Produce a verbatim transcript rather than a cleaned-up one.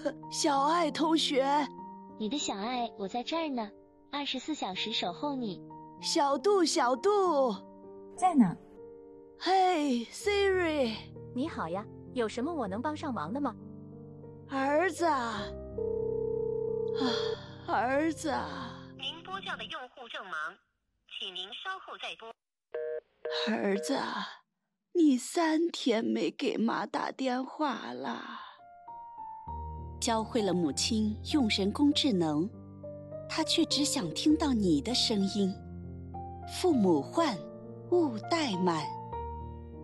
小爱同学， 你的小爱，我在这儿呢，二十四小时守候你。 小杜，小杜， 在呢。 嘿 ，Siri， 你好呀，有什么我能帮上忙的吗？ 儿子啊，儿子， 您拨叫的用户正忙，请您稍后再拨。 儿子，你三天没给妈打电话了。 教会了母亲用人工智能，她却只想听到你的声音。父母唤，勿怠慢。